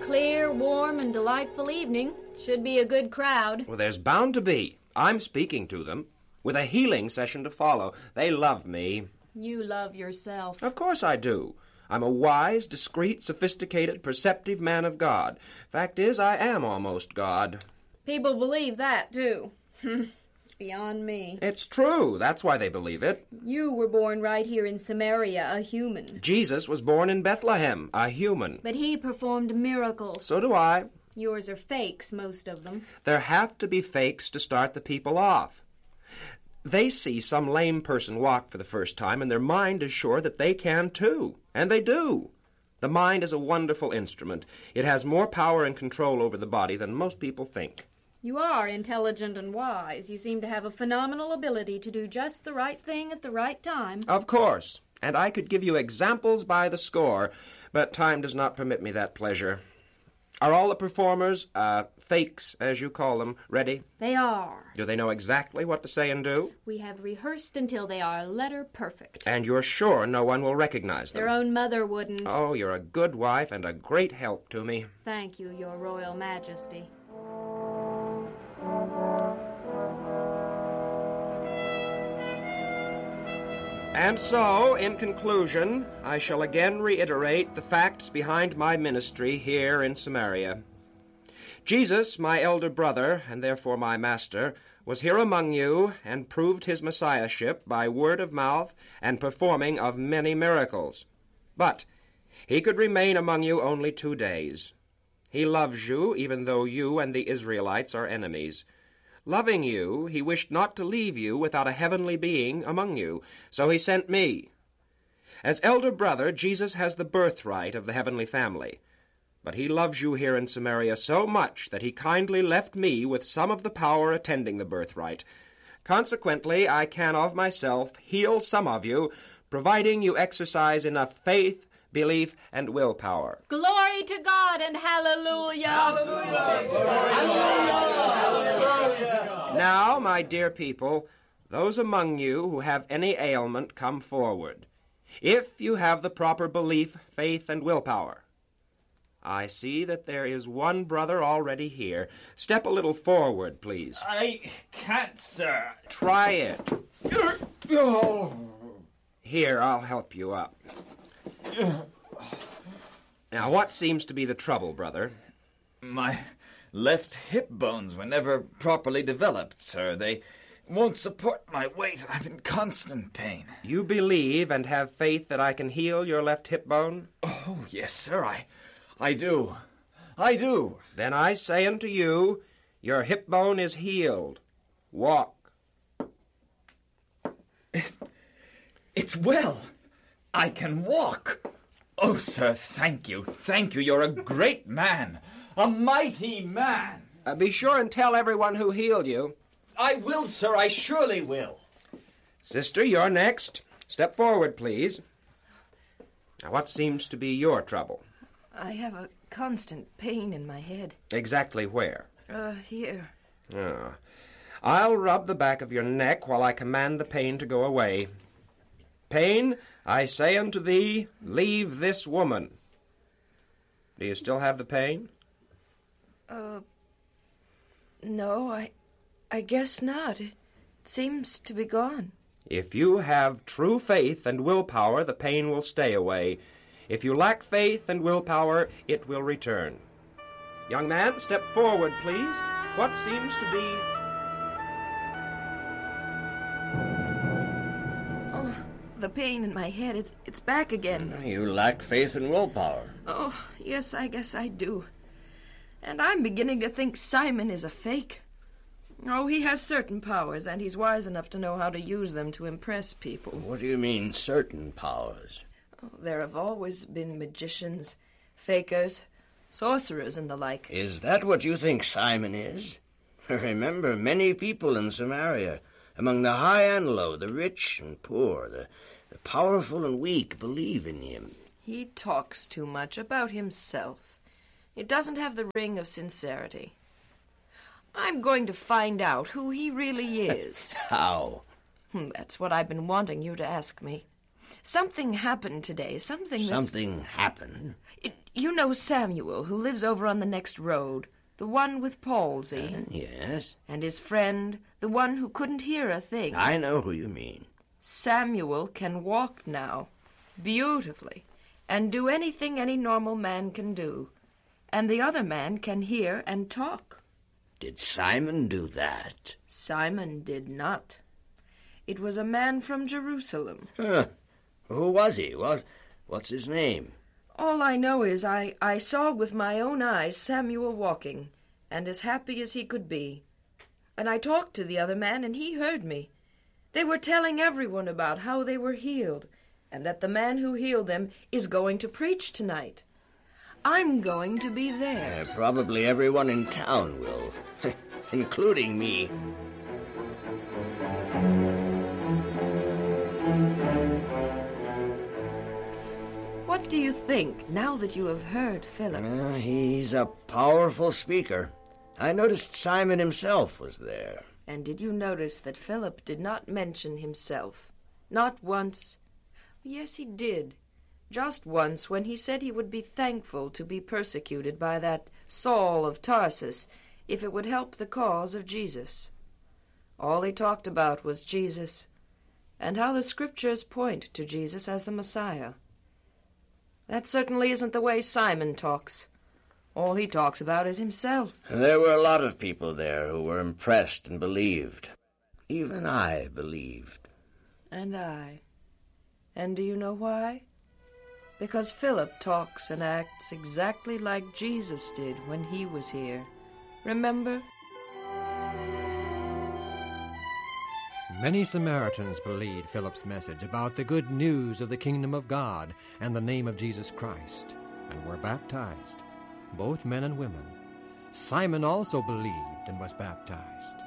clear, warm, and delightful evening. Should be a good crowd. Well, there's bound to be. I'm speaking to them, with a healing session to follow. They love me. You love yourself. Of course I do. I'm a wise, discreet, sophisticated, perceptive man of God. Fact is, I am almost God. People believe that, too. It's beyond me. It's true. That's why they believe it. You were born right here in Samaria, a human. Jesus was born in Bethlehem, a human. But he performed miracles. So do I. Yours are fakes, most of them. There have to be fakes to start the people off. They see some lame person walk for the first time, and their mind is sure that they can too. And they do. The mind is a wonderful instrument. It has more power and control over the body than most people think. You are intelligent and wise. You seem to have a phenomenal ability to do just the right thing at the right time. Of course. And I could give you examples by the score, but time does not permit me that pleasure. Are all the performers, fakes, as you call them, ready? They are. Do they know exactly what to say and do? We have rehearsed until they are letter perfect. And you're sure no one will recognize them? Their own mother wouldn't. Oh, you're a good wife and a great help to me. Thank you, Your Royal Majesty. And so, in conclusion, I shall again reiterate the facts behind my ministry here in Samaria. Jesus, my elder brother, and therefore my master, was here among you and proved his messiahship by word of mouth and performing of many miracles. But he could remain among you only 2 days. He loves you, even though you and the Israelites are enemies. Loving you, he wished not to leave you without a heavenly being among you, so he sent me. As elder brother, Jesus has the birthright of the heavenly family. But he loves you here in Samaria so much that he kindly left me with some of the power attending the birthright. Consequently, I can of myself heal some of you, providing you exercise enough faith, belief, and willpower. Glory to God and hallelujah! Hallelujah! Hallelujah! Now, my dear people, those among you who have any ailment, come forward. If you have the proper belief, faith, and willpower. I see that there is one brother already here. Step a little forward, please. I can't, sir. Try it. Oh. Here, I'll help you up. Now, what seems to be the trouble, brother? My left hip bones were never properly developed, sir. They won't support my weight. I'm in constant pain. You believe and have faith that I can heal your left hip bone? Oh, yes, sir, I do. I do. Then I say unto you, your hip bone is healed. Walk. It's well. I can walk. Oh, sir, thank you. Thank you. You're a great man. A mighty man. Be sure and tell everyone who healed you. I will, sir. I surely will. Sister, you're next. Step forward, please. Now, what seems to be your trouble? I have a constant pain in my head. Exactly where? Here. I'll rub the back of your neck while I command the pain to go away. Pain, I say unto thee, leave this woman. Do you still have the pain? No, I guess not. It seems to be gone. If you have true faith and willpower, the pain will stay away. If you lack faith and willpower, it will return. Young man, step forward, please. What seems to be... Oh, the pain in my head, it's back again. You lack faith and willpower. Oh, yes, I guess I do. And I'm beginning to think Simon is a fake. Oh, he has certain powers, and he's wise enough to know how to use them to impress people. What do you mean, certain powers? Oh, there have always been magicians, fakers, sorcerers, and the like. Is that what you think Simon is? Remember, many people in Samaria, among the high and low, the rich and poor, the powerful and weak, believe in him. He talks too much about himself. It doesn't have the ring of sincerity. I'm going to find out who he really is. How? That's what I've been wanting you to ask me. Something happened today, something happened? You know Samuel, who lives over on the next road, the one with palsy. Yes. And his friend, the one who couldn't hear a thing. I know who you mean. Samuel can walk now, beautifully, and do anything any normal man can do. And the other man can hear and talk. Did Simon do that? Simon did not. It was a man from Jerusalem. Huh. Who was he? What's his name? All I know is I saw with my own eyes Samuel walking, and as happy as he could be. And I talked to the other man, and he heard me. They were telling everyone about how they were healed, and that the man who healed them is going to preach tonight. I'm going to be there. Probably everyone in town will, including me. What do you think, now that you have heard Philip? He's a powerful speaker. I noticed Simon himself was there. And did you notice that Philip did not mention himself? Not once. Yes, he did. Just once, when he said he would be thankful to be persecuted by that Saul of Tarsus if it would help the cause of Jesus. All he talked about was Jesus, and how the Scriptures point to Jesus as the Messiah. That certainly isn't the way Simon talks. All he talks about is himself. There were a lot of people there who were impressed and believed. Even I believed. And I. And do you know why? Because Philip talks and acts exactly like Jesus did when he was here. Remember? Many Samaritans believed Philip's message about the good news of the kingdom of God and the name of Jesus Christ, and were baptized, both men and women. Simon also believed and was baptized.